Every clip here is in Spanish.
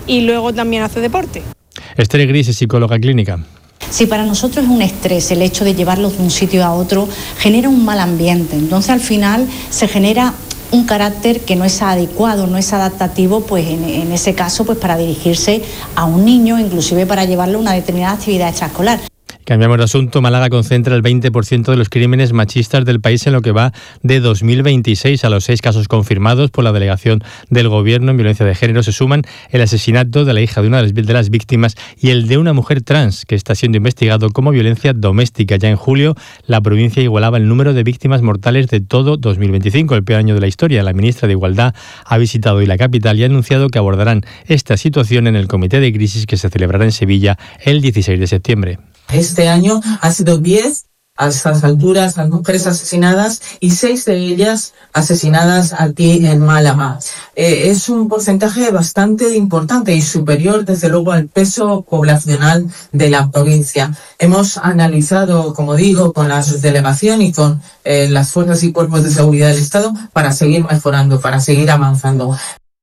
y luego también hace deporte. Esther Gris es psicóloga clínica. Si para nosotros es un estrés el hecho de llevarlos de un sitio a otro, genera un mal ambiente. Entonces al final se genera un carácter que no es adecuado, no es adaptativo, pues en ese caso, pues para dirigirse a un niño, inclusive para llevarlo a una determinada actividad extraescolar. Cambiamos de asunto. Málaga concentra el 20% de los crímenes machistas del país en lo que va de 2026. A los 6 casos confirmados por la delegación del Gobierno en violencia de género se suman el asesinato de la hija de una de las víctimas y el de una mujer trans que está siendo investigado como violencia doméstica. Ya en julio, la provincia igualaba el número de víctimas mortales de todo 2025, el peor año de la historia. La ministra de Igualdad ha visitado hoy la capital y ha anunciado que abordarán esta situación en el comité de crisis que se celebrará en Sevilla el 16 de septiembre. Este año ha sido 10 a estas alturas las mujeres asesinadas y 6 de ellas asesinadas aquí en Málaga. Es un porcentaje bastante importante y superior, desde luego, al peso poblacional de la provincia. Hemos analizado, como digo, con la delegación y con las fuerzas y cuerpos de seguridad del Estado para seguir mejorando, para seguir avanzando.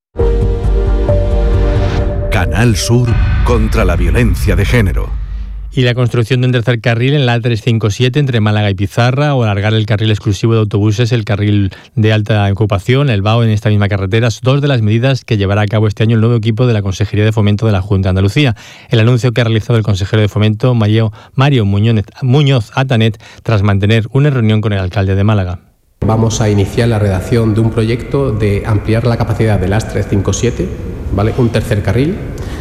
Canal Sur contra la violencia de género. Y la construcción de un tercer carril en la A357 entre Málaga y Pizarra, o alargar el carril exclusivo de autobuses, el carril de alta ocupación, el BAO, en esta misma carretera, son 2 de las medidas que llevará a cabo este año el nuevo equipo de la Consejería de Fomento de la Junta de Andalucía. El anuncio que ha realizado el consejero de Fomento, Mario Muñoz Atanet, tras mantener una reunión con el alcalde de Málaga. Vamos a iniciar la redacción de un proyecto de ampliar la capacidad del A357, ¿vale? Un tercer carril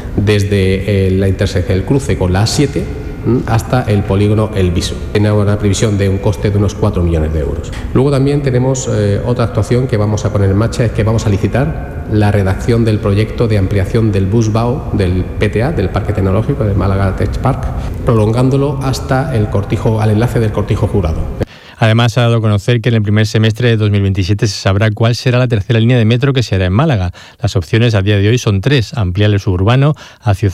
desde la intersección del cruce con la A7 hasta el polígono El Viso. Tiene una previsión de un coste de unos 4 millones de euros. Luego también tenemos otra actuación que vamos a poner en marcha, es que vamos a licitar la redacción del proyecto de ampliación del bus BAO del PTA, del Parque Tecnológico de Málaga Tech Park, prolongándolo hasta el cortijo, al enlace del Cortijo Jurado. Además, ha dado a conocer que en el primer semestre de 2027 se sabrá cuál será la tercera línea de metro que se hará en Málaga. Las opciones a día de hoy son 3. Ampliar el suburbano hacia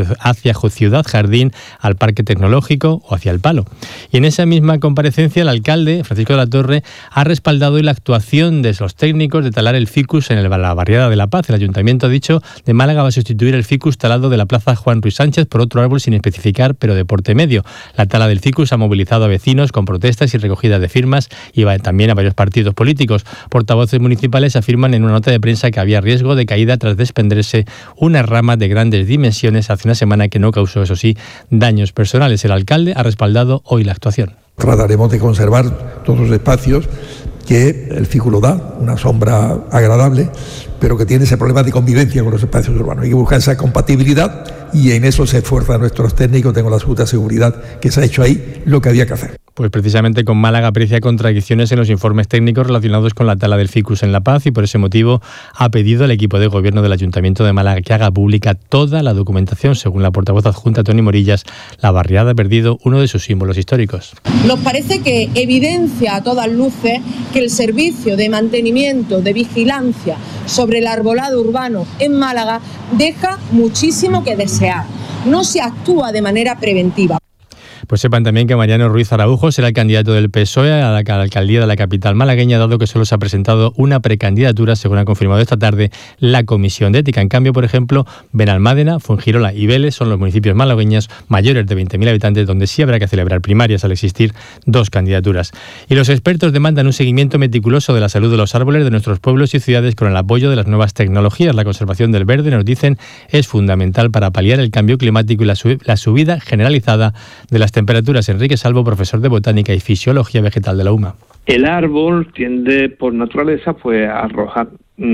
Ciudad Jardín, al Parque Tecnológico o hacia el Palo. Y en esa misma comparecencia, el alcalde, Francisco de la Torre, ha respaldado hoy la actuación de los técnicos de talar el ficus en la barriada de La Paz. El Ayuntamiento ha dicho de Málaga va a sustituir el ficus talado de la Plaza Juan Ruiz Sánchez por otro árbol sin especificar, pero de porte medio. La tala del ficus ha movilizado a vecinos con protestas y recogida de firmas y también a varios partidos políticos. Portavoces municipales afirman en una nota de prensa que había riesgo de caída tras desprenderse una rama de grandes dimensiones hace una semana que no causó, eso sí, daños personales. El alcalde ha respaldado hoy la actuación. Trataremos de conservar todos los espacios que el ficus lo da, una sombra agradable, pero que tiene ese problema de convivencia con los espacios urbanos. Hay que buscar esa compatibilidad y en eso se esfuerzan nuestros técnicos. Tengo la absoluta seguridad que se ha hecho ahí lo que había que hacer. Pues precisamente con Málaga aprecia contradicciones en los informes técnicos relacionados con la tala del ficus en La Paz y por ese motivo ha pedido al equipo de gobierno del Ayuntamiento de Málaga que haga pública toda la documentación. Según la portavoz adjunta Toni Morillas, la barriada ha perdido uno de sus símbolos históricos. Nos parece que evidencia a todas luces que el servicio de mantenimiento, de vigilancia sobre el arbolado urbano en Málaga deja muchísimo que desear. No se actúa de manera preventiva. Pues sepan también que Mariano Ruiz Araujo será el candidato del PSOE a la alcaldía de la capital malagueña, dado que solo se ha presentado una precandidatura, según ha confirmado esta tarde la Comisión de Ética. En cambio, por ejemplo, Benalmádena, Fuengirola y Vélez son los municipios malagueños mayores de 20.000 habitantes, donde sí habrá que celebrar primarias al existir 2 candidaturas. Y los expertos demandan un seguimiento meticuloso de la salud de los árboles de nuestros pueblos y ciudades con el apoyo de las nuevas tecnologías. La conservación del verde, nos dicen, es fundamental para paliar el cambio climático y la subida generalizada de las temperaturas. Enrique Salvo, profesor de Botánica y Fisiología Vegetal de la UMA. El árbol tiende por naturaleza pues a arrojar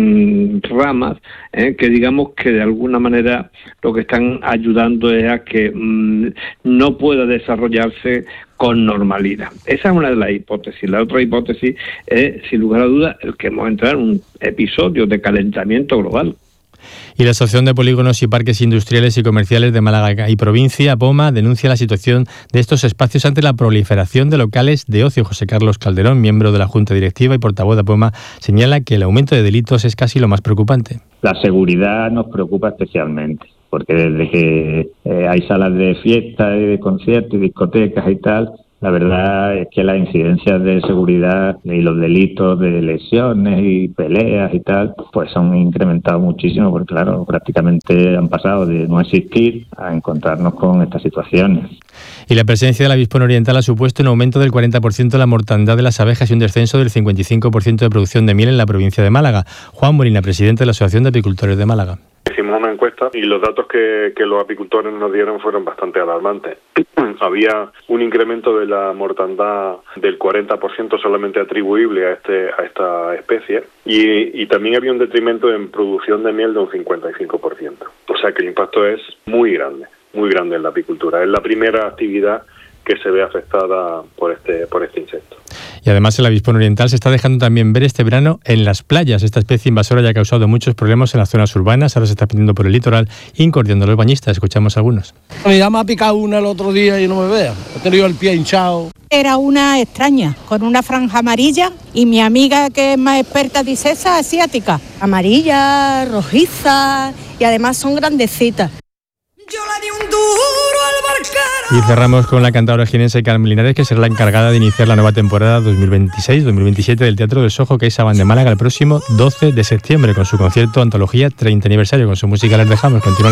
ramas que digamos que de alguna manera lo que están ayudando es a que no pueda desarrollarse con normalidad. Esa es una de las hipótesis. La otra hipótesis es, sin lugar a dudas, el que hemos entrado en un episodio de calentamiento global. Y la Asociación de Polígonos y Parques Industriales y Comerciales de Málaga y Provincia, POMA, denuncia la situación de estos espacios ante la proliferación de locales de ocio. José Carlos Calderón, miembro de la Junta Directiva y portavoz de POMA, señala que el aumento de delitos es casi lo más preocupante. La seguridad nos preocupa especialmente, porque desde que hay salas de fiesta y de conciertos y discotecas y tal, La verdad es que las incidencias de seguridad y los delitos de lesiones y peleas y tal, pues son incrementados muchísimo, porque claro, prácticamente han pasado de no existir a encontrarnos con estas situaciones. Y la presencia del avispón oriental ha supuesto un aumento del 40% de la mortandad de las abejas y un descenso del 55% de producción de miel en la provincia de Málaga. Juan Molina, presidente de la Asociación de Apicultores de Málaga. Hicimos una encuesta y los datos que los apicultores nos dieron fueron bastante alarmantes. Había un incremento de la mortandad del 40% solamente atribuible a esta especie y también había un detrimento en producción de miel de un 55%. O sea que el impacto es muy grande en la apicultura. Es la primera actividad que se ve afectada por este insecto. Y además el avispón oriental se está dejando también ver este verano en las playas. Esta especie invasora ya ha causado muchos problemas en las zonas urbanas, ahora se está extendiendo por el litoral, incordiando a los bañistas. Escuchamos algunos. Ya me ha picado una el otro día y no me vea. He tenido el pie hinchado. Era una extraña, con una franja amarilla, y mi amiga que es más experta dice esa asiática. Amarilla, rojiza y además son grandecitas. Yo le di un duro al barquero. Y cerramos con la cantadora jienense Carmen Linares, que será la encargada de iniciar la nueva temporada 2026-2027 del Teatro del Sojo CaixaBank de Málaga el próximo 12 de septiembre con su concierto Antología 30 aniversario. Con su música les dejamos. Continúan